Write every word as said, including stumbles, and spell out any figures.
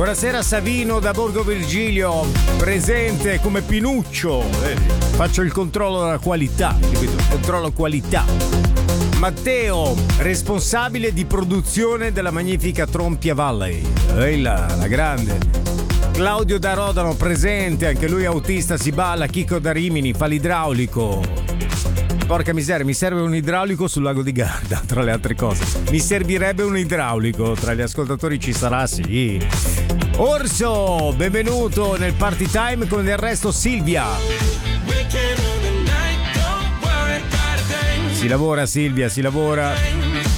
Buonasera Savino da Borgo Virgilio, presente come Pinuccio. Vedi? Faccio il controllo della qualità, capito? Controllo qualità. Matteo, responsabile di produzione della magnifica Trompia Valley. Ehi là, la grande. Claudio da Rodano, presente, anche lui autista, si balla. Chico da Rimini, fa l'idraulico. Porca miseria, mi serve un idraulico sul lago di Garda, tra le altre cose. Mi servirebbe un idraulico, tra gli ascoltatori ci sarà, sì. Orso, benvenuto nel party time, come del resto Silvia. Si lavora Silvia, si lavora.